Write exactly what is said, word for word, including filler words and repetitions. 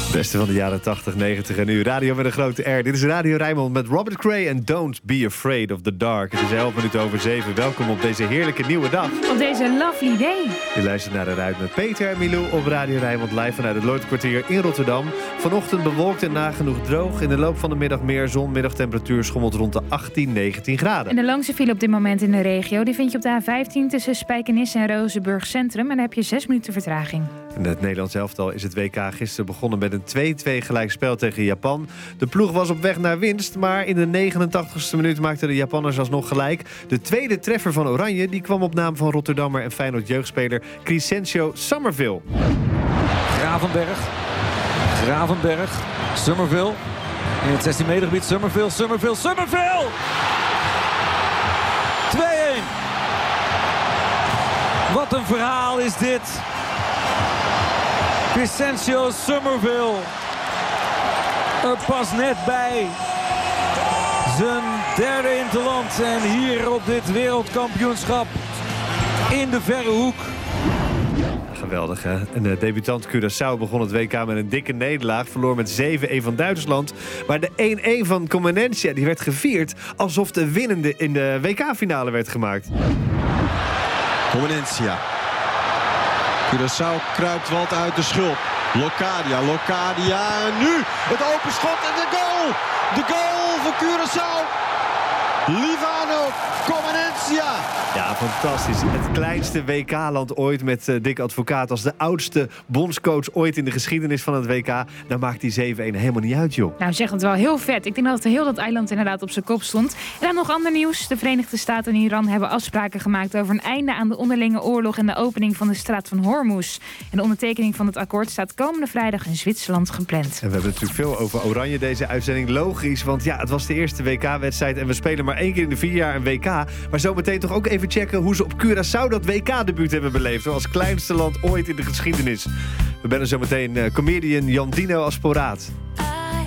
Beste van de jaren tachtig, negentig en nu. Radio met een grote R. Dit is Radio Rijnmond met Robert Cray en Don't Be Afraid of the Dark. Het is elf minuten over zeven. Welkom op deze heerlijke nieuwe dag. Op deze lovely day. Je luistert naar de Ruit met Peter en Milou op Radio Rijnmond live vanuit het Lloydkwartier in Rotterdam. Vanochtend bewolkt en nagenoeg droog. In de loop van de middag meer zon. Middagtemperatuur schommelt rond de achttien, negentien graden. En de langste file op dit moment in de regio, die vind je op de A vijftien tussen Spijkenisse en Rozenburg Centrum. En daar heb je zes minuten vertraging. En het Nederlands elftal is het W K gisteren begonnen met een twee-twee gelijkspel tegen Japan. De ploeg was op weg naar winst, maar in de negenentachtigste minuut maakten de Japanners alsnog gelijk. De tweede treffer van Oranje die kwam op naam van Rotterdammer en Feyenoord jeugdspeler Crescencio Summerville. Gravenberg, Gravenberg, Summerville. In het zestien meter gebied, Summerville, Summerville, Summerville! twee-een. Wat een verhaal is dit. Crescencio Summerville er pas net bij. Zijn derde interland en hier op dit wereldkampioenschap in de verre hoek. Geweldig, hè? En de debutant Curaçao begon het W K met een dikke nederlaag. Verloor met zeven-een van Duitsland. Maar de één-een van Comenencia die werd gevierd alsof de winnende in de W K-finale werd gemaakt. Comenencia. Curaçao kruipt wat uit de schulp. Locadia, Locadia. En nu het open schot en de goal. De goal voor Curaçao. Livano Comenencia. Ja, fantastisch. Het kleinste W K-land ooit met uh, Dick Advocaat als de oudste bondscoach ooit in de geschiedenis van het W K. Daar maakt die zeven-een helemaal niet uit, joh. Nou, zeg het wel heel vet. Ik denk dat heel dat eiland inderdaad op zijn kop stond. En dan nog ander nieuws. De Verenigde Staten en Iran hebben afspraken gemaakt over een einde aan de onderlinge oorlog en de opening van de straat van Hormuz. En de ondertekening van het akkoord staat komende vrijdag in Zwitserland gepland. En we hebben natuurlijk veel over Oranje deze uitzending. Logisch, want ja, het was de eerste W K-wedstrijd en we spelen maar één keer in de vier jaar een W K. Maar zometeen toch ook even checken hoe ze op Curaçao dat W K-debuut hebben beleefd. Als kleinste land ooit in de geschiedenis. We bellen zometeen uh, comedian Jan Dino als sporaat.